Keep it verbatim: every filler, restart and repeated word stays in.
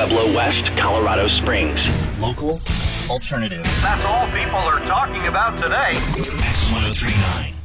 Pueblo West, Colorado Springs. Local, alternative. That's all people are talking about today. X ten thirty-nine.